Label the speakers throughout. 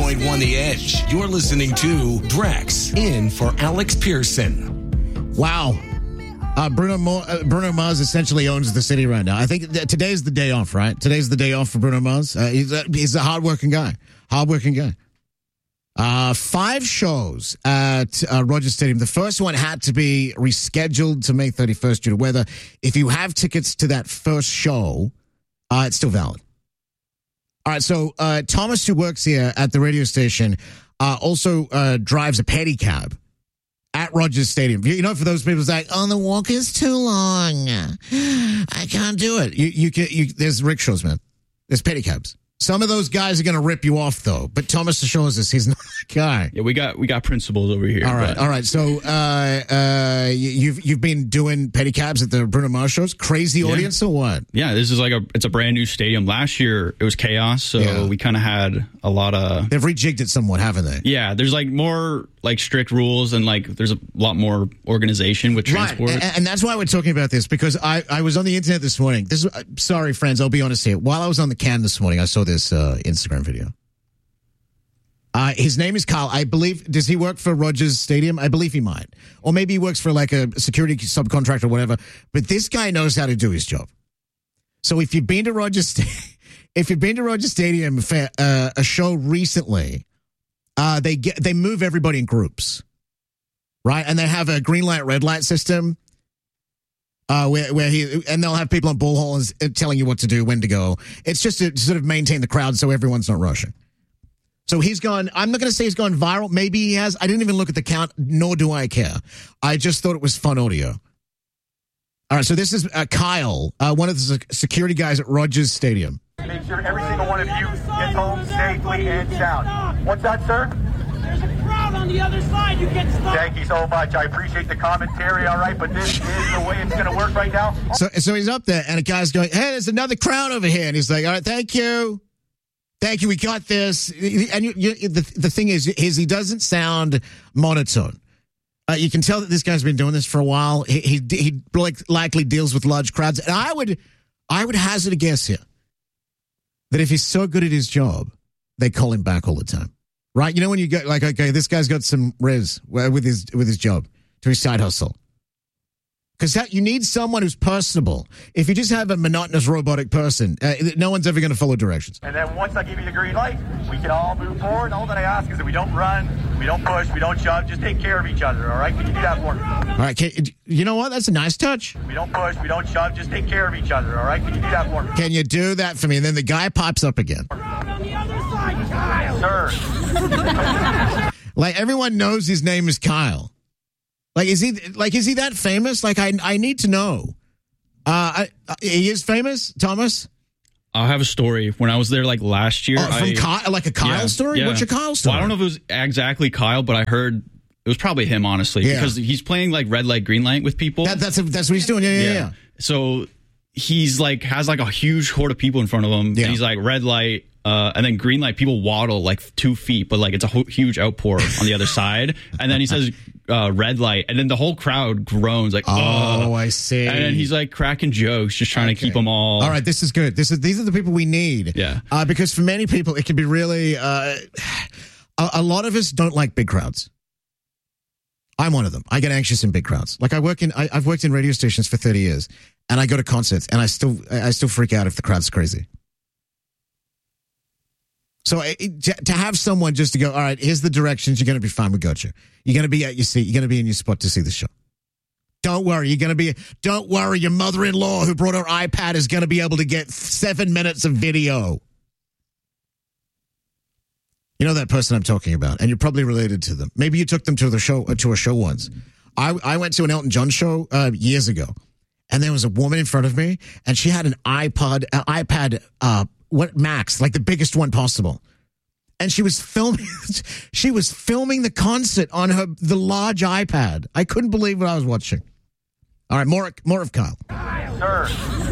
Speaker 1: 101.1 The Edge. You're listening to Drex in for Alex Pearson.
Speaker 2: Wow. Bruno Mars essentially owns the city right now. I think today's the day off, right? Today's the day off for Bruno Mars. He's a hardworking guy. 5 shows at Rogers Stadium. The first one had to be rescheduled to May 31st due to weather. If you have tickets to that first show, it's still valid. All right, so Thomas, who works here at the radio station, also drives a pedicab at Rogers Stadium. You know, for those people who's like, the walk is too long. I can't do it. You there's rickshaws, man. There's pedicabs. Some of those guys are going to rip you off, though. But Thomas assures us he's not that guy.
Speaker 3: Yeah, we got principles over here.
Speaker 2: All right. So you've been doing pedicabs at the Bruno Mars shows? Crazy audience or what?
Speaker 3: Yeah, this is it's a brand new stadium. Last year it was chaos, so we kind of had a lot of.
Speaker 2: They've rejigged it somewhat, haven't they?
Speaker 3: Yeah, there's more strict rules and there's a lot more organization with transport.
Speaker 2: Right. And that's why we're talking about this, because I was on the internet this morning. Sorry, friends, I'll be honest here. While I was on the can this morning, I saw this Instagram video. His name is Kyle. I believe, does he work for Rogers Stadium? I believe he might. Or maybe he works for a security subcontractor or whatever. But this guy knows how to do his job. So if you've been to Rogers Stadium for a show recently, they move everybody in groups, right? And they have a green light, red light system. Where they'll have people on bullhorns telling you what to do, when to go. It's just to sort of maintain the crowd so everyone's not rushing. So he's gone, I'm not going to say he's gone viral. Maybe he has. I didn't even look at the count, nor do I care. I just thought it was fun audio. All right, so this is Kyle, one of the security guys at Rogers Stadium.
Speaker 4: Make sure every single one of you gets home safely and sound. What's that, sir?
Speaker 5: There's a crowd on the other side. You get stuck.
Speaker 4: Thank you so much. I appreciate the commentary, all right? But this is the way it's going to work right now.
Speaker 2: So he's up there, and a guy's going, hey, there's another crowd over here. And he's like, all right, thank you. Thank you, we got this. And the thing is he doesn't sound monotone. You can tell that this guy's been doing this for a while. He likely deals with large crowds. And I would hazard a guess here that if he's so good at his job, they call him back all the time. Right? You know when you go okay, this guy's got some res with his job, to his side hustle. Because you need someone who's personable. If you just have a monotonous robotic person, no one's ever going to follow directions.
Speaker 4: And then once I give you the green light, we can all move forward. All that I ask is that we don't run, we don't push, we don't shove. Just take care of each other, all right? Can you do that for me?
Speaker 2: All right, you know what? That's a nice touch.
Speaker 4: We don't push, we don't shove. Just take care of each other, all right? Can you do that for me?
Speaker 2: Can you do that for me? And then the guy pops up again.
Speaker 5: On the other side, Kyle.
Speaker 4: Sir.
Speaker 2: Everyone knows his name is Kyle. Is he that famous? I need to know. He is famous, Thomas?
Speaker 3: I'll have a story. When I was there last year.
Speaker 2: Kyle, a Kyle story? Yeah. What's your Kyle story?
Speaker 3: Well, I don't know if it was exactly Kyle, but I heard it was probably him, honestly. Yeah. Because he's playing red light, green light with people.
Speaker 2: That's what he's doing. Yeah.
Speaker 3: So he's has a huge horde of people in front of him. Yeah. And he's red light. And then green light, people waddle 2 feet, but it's a huge outpour on the other side. And then he says red light, and then the whole crowd groans
Speaker 2: oh, I see.
Speaker 3: And then he's cracking jokes, just trying to keep them all.
Speaker 2: All right, this is good. These are the people we need.
Speaker 3: Yeah.
Speaker 2: Because for many people, it can be really. A lot of us don't like big crowds. I'm one of them. I get anxious in big crowds. I've worked in radio stations for 30 years, and I go to concerts, and I still freak out if the crowd's crazy. So to have someone just to go, all right, here's the directions. You're going to be fine. We got you. You're going to be at your seat. You're going to be in your spot to see the show. Don't worry. Don't worry. Your mother-in-law who brought her iPad is going to be able to get 7 minutes of video. You know that person I'm talking about, and you're probably related to them. Maybe you took them to a show once. I went to an Elton John show years ago, and there was a woman in front of me, and she had an iPad Max, the biggest one possible. And she was filming the concert on the large iPad. I couldn't believe what I was watching. All right, more of Kyle.
Speaker 4: Sir.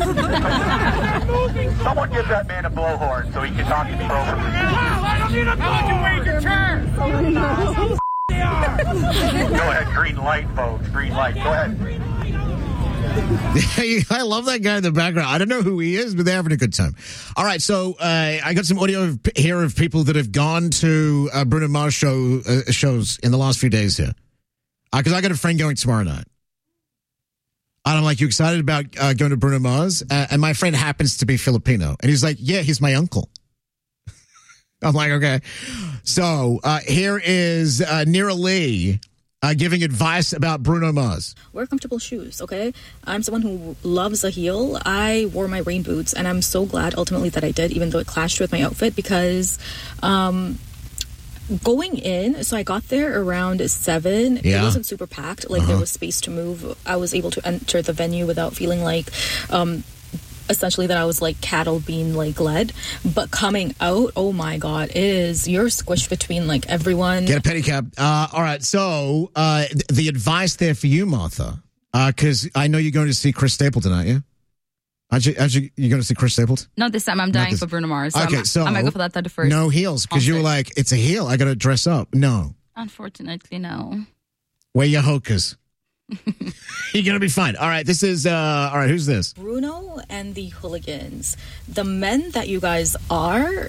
Speaker 4: Someone give that man a blowhorn so he can talk to me over.
Speaker 5: I don't need a blowhorn. Your turn.
Speaker 4: Go ahead, green light, folks. Green light. Go ahead.
Speaker 2: I love that guy in the background. I don't know who he is, but they're having a good time. All right, so I got some audio here of people that have gone to Bruno Mars shows in the last few days here. Because I got a friend going tomorrow night. And I'm like, you excited about going to Bruno Mars? And my friend happens to be Filipino. And he's like, yeah, he's my uncle. I'm like, okay. So here is Nira Lee giving advice about Bruno Mars.
Speaker 6: Wear comfortable shoes, okay? I'm someone who loves a heel. I wore my rain boots, and I'm so glad ultimately that I did, even though it clashed with my outfit, because going in, so I got there around 7.
Speaker 2: Yeah.
Speaker 6: It wasn't super packed. Like, there was space to move. I was able to enter the venue without feeling like... essentially that I was like cattle being like led, but coming out, oh my god, you're squished between like everyone.
Speaker 2: Get a pedicab. All right, so the advice there for you, Martha, because I know you're going to see Chris Stapleton, aren't you? Aren't you going to see Chris Stapleton?
Speaker 7: Not this time. I'm dying for Bruno Mars. So
Speaker 2: okay,
Speaker 7: I might go for that first.
Speaker 2: No heels, because you were like, it's a heel. I got to dress up. No.
Speaker 7: Unfortunately, no.
Speaker 2: Wear your hokers. You're going to be fine. All right, this is, all right, who's this?
Speaker 6: Bruno and the Hooligans. The men that you guys are,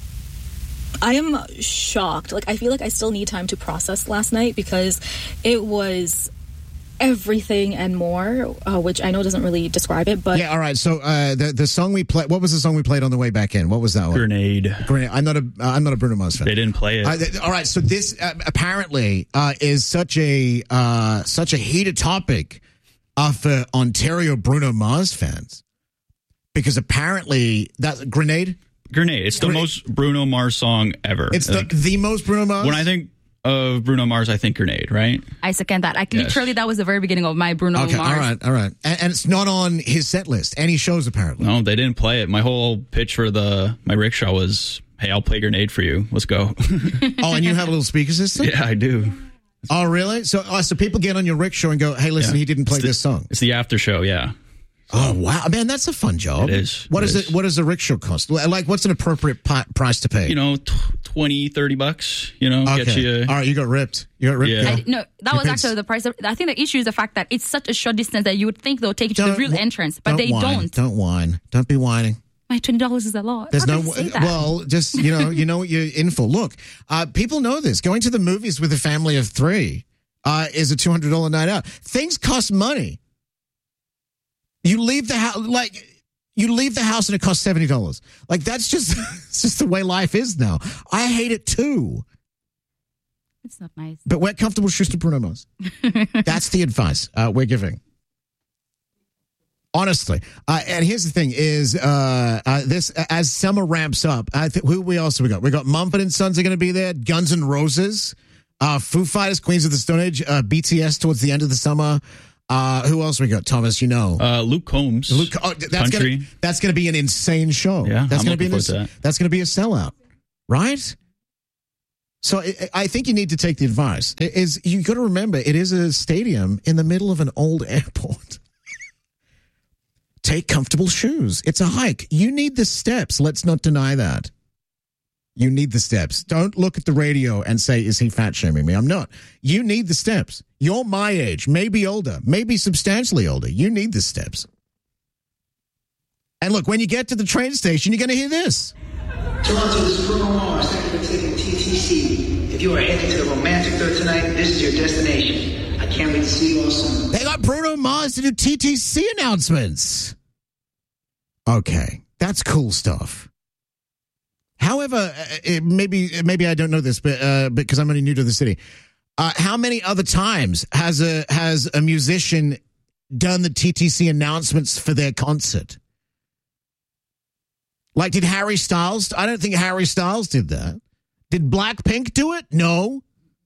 Speaker 6: I am shocked. Like, I feel like I still need time to process last night because it was everything and more, which I know doesn't really describe it, but...
Speaker 2: Yeah, all right, so the song we played, what was the song we played on the way back in? What was that one?
Speaker 3: Grenade.
Speaker 2: I'm not a Bruno Mars fan.
Speaker 3: They didn't play it.
Speaker 2: All right, so this apparently is such a heated topic for Ontario Bruno Mars fans, because apparently that Grenade.
Speaker 3: It's the most Bruno Mars song ever.
Speaker 2: It's the most Bruno Mars.
Speaker 3: When I think of Bruno Mars, I think Grenade, right?
Speaker 7: I second that. Literally, that was the very beginning of my Bruno Mars.
Speaker 2: All right. And it's not on his set list. Any shows, apparently.
Speaker 3: No, they didn't play it. My whole pitch for my rickshaw was, hey, I'll play Grenade for you. Let's go.
Speaker 2: Oh, and you have a little speaker system?
Speaker 3: Yeah, I do.
Speaker 2: Oh, really? So people get on your rickshaw and go, hey, listen, he didn't play this song.
Speaker 3: It's the after show, yeah.
Speaker 2: Oh, wow. Man, that's a fun job.
Speaker 3: It is.
Speaker 2: What does a rickshaw cost? Like, what's an appropriate price to pay?
Speaker 3: $20, $30,
Speaker 2: Okay.
Speaker 3: get you.
Speaker 2: All right, you got ripped.
Speaker 3: Yeah.
Speaker 7: No, that was actually the price. I think the issue is the fact that it's such a short distance that you would think they'll take you to the real entrance, but they don't.
Speaker 2: Don't whine. Don't be whining.
Speaker 7: My $20 is a lot.
Speaker 2: There's well, just, you know what you're in for. Look, people know this. Going to the movies with a family of 3 is a $200 night out. Things cost money. You leave the house, and it costs $70. Like, that's just, it's just the way life is now. I hate it too.
Speaker 7: It's not nice.
Speaker 2: But wear comfortable shoes to Bruno Mars. That's the advice we're giving. Honestly. And here's the thing is, this, as summer ramps up, who else have we got? We got Mumford & Sons are going to be there, Guns N' Roses, Foo Fighters, Queens of the Stone Age, BTS towards the end of the summer. Who else we got, Thomas?
Speaker 3: Luke Combs. Country.
Speaker 2: That's going to be an insane show.
Speaker 3: Yeah,
Speaker 2: that's going to be
Speaker 3: that.
Speaker 2: That's going to be a sellout, right? So I think you need to take the advice. You got to remember, it is a stadium in the middle of an old airport. Take comfortable shoes. It's a hike. You need the steps. Let's not deny that. You need the steps. Don't look at the radio and say, is he fat shaming me? I'm not. You need the steps. You're my age, maybe older, maybe substantially older. You need the steps. And look, when you get to the train station, you're going to hear this.
Speaker 8: Toronto, this is Bruno Mars. Thank you for taking TTC. If you are heading to the romantic third tonight, this is your destination. I can't wait to see you all soon.
Speaker 2: They got Bruno Mars to do TTC announcements. Okay, that's cool stuff. However, maybe I don't know this, but because I'm only new to the city, how many other times has a musician done the TTC announcements for their concert? Like, did Harry Styles? I don't think Harry Styles did that. Did Blackpink do it? No.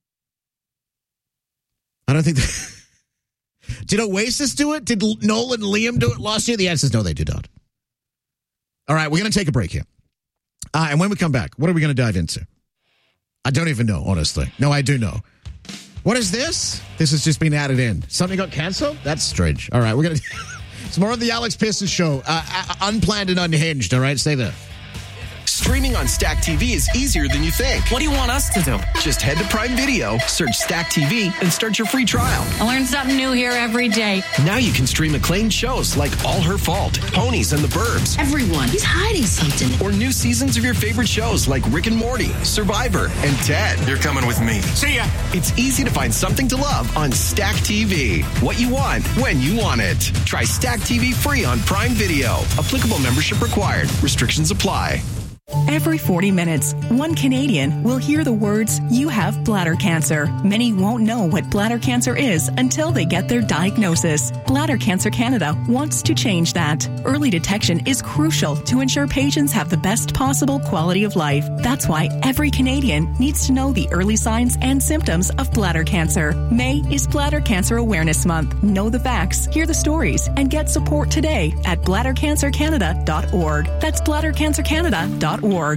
Speaker 2: I don't think that. Did Oasis do it? Did Noel and Liam do it last year? The answer is no, they did not. All right, we're going to take a break here. And when we come back, what are we going to dive into? I don't even know, honestly. No, I do know. What is this? This has just been added in. Something got canceled? That's strange. All right, we're going to... It's more of the Alex Pearson Show. Unplanned and unhinged, all right? Stay there.
Speaker 9: Streaming on Stack TV is easier than you think.
Speaker 10: What do you want us to do?
Speaker 9: Just head to Prime Video, search Stack TV, and start your free trial.
Speaker 11: I learn something new here every day.
Speaker 9: Now you can stream acclaimed shows like All Her Fault, Ponies, and The Burbs.
Speaker 11: Everyone, he's hiding something.
Speaker 9: Or new seasons of your favorite shows like Rick and Morty, Survivor, and Ted.
Speaker 12: You're coming with me.
Speaker 9: See ya! It's easy to find something to love on Stack TV. What you want, when you want it. Try Stack TV free on Prime Video. Applicable membership required. Restrictions apply.
Speaker 13: Every 40 minutes, one Canadian will hear the words, "You have bladder cancer." Many won't know what bladder cancer is until they get their diagnosis. Bladder Cancer Canada wants to change that. Early detection is crucial to ensure patients have the best possible quality of life. That's why every Canadian needs to know the early signs and symptoms of bladder cancer. May is Bladder Cancer Awareness Month. Know the facts, hear the stories, and get support today at bladdercancercanada.org. That's bladdercancercanada.org.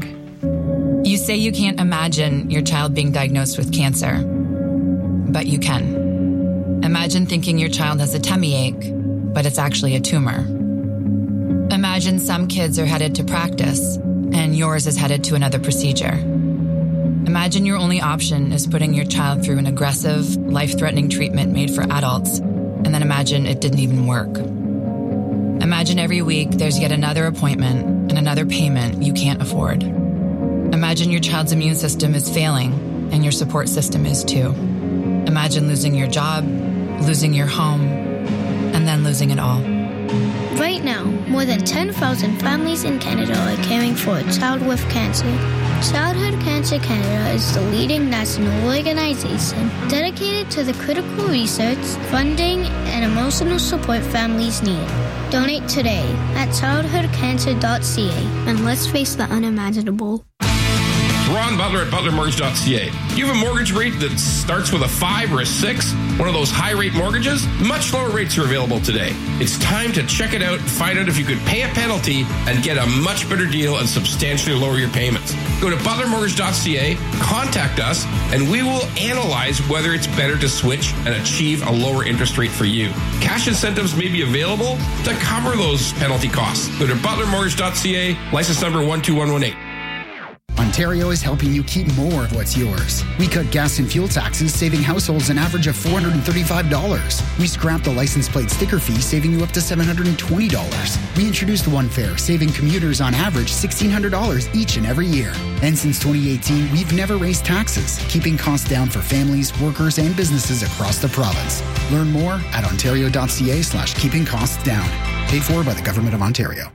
Speaker 14: You say you can't imagine your child being diagnosed with cancer, but you can. Imagine thinking your child has a tummy ache, but it's actually a tumor. Imagine some kids are headed to practice, and yours is headed to another procedure. Imagine your only option is putting your child through an aggressive, life-threatening treatment made for adults, and then imagine it didn't even work. Imagine every week there's yet another appointment and another payment you can't afford. Imagine your child's immune system is failing and your support system is too. Imagine losing your job, losing your home, and then losing it all.
Speaker 15: Right now, more than 10,000 families in Canada are caring for a child with cancer. Childhood Cancer Canada is the leading national organization dedicated to the critical research, funding, and emotional support families need. Donate today at childhoodcancer.ca and let's face the unimaginable.
Speaker 16: Ron Butler at butlermortgage.ca. You have a mortgage rate that starts with a 5 or a 6, one of those high-rate mortgages? Much lower rates are available today. It's time to check it out and find out if you could pay a penalty and get a much better deal and substantially lower your payments. Go to butlermortgage.ca, contact us, and we will analyze whether it's better to switch and achieve a lower interest rate for you. Cash incentives may be available to cover those penalty costs. Go to butlermortgage.ca, license number 12118.
Speaker 17: Ontario is helping you keep more of what's yours. We cut gas and fuel taxes, saving households an average of $435. We scrapped the license plate sticker fee, saving you up to $720. We introduced One Fare, saving commuters on average $1,600 each and every year. And since 2018, we've never raised taxes, keeping costs down for families, workers, and businesses across the province. Learn more at ontario.ca/keeping costs down. Paid for by the Government of Ontario.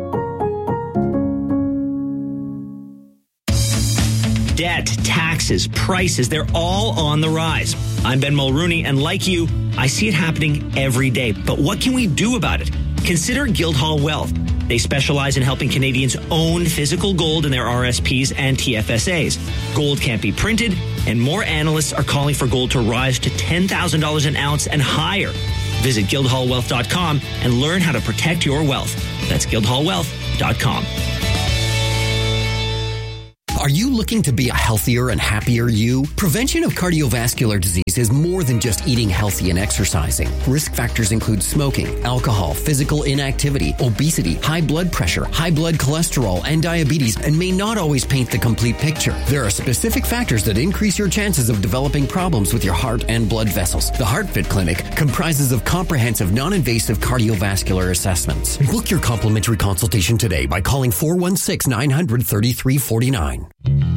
Speaker 18: Debt, taxes, prices, they're all on the rise. I'm Ben Mulrooney, and like you, I see it happening every day. But what can we do about it? Consider Guildhall Wealth. They specialize in helping Canadians own physical gold in their RSPs and TFSAs. Gold can't be printed, and more analysts are calling for gold to rise to $10,000 an ounce and higher. Visit guildhallwealth.com and learn how to protect your wealth. That's guildhallwealth.com.
Speaker 19: Are you looking to be a healthier and happier you? Prevention of cardiovascular disease is more than just eating healthy and exercising. Risk factors include smoking, alcohol, physical inactivity, obesity, high blood pressure, high blood cholesterol, and diabetes, and may not always paint the complete picture. There are specific factors that increase your chances of developing problems with your heart and blood vessels. The HeartFit Clinic comprises of comprehensive, non-invasive cardiovascular assessments. Book your complimentary consultation today by calling 416-900-3349.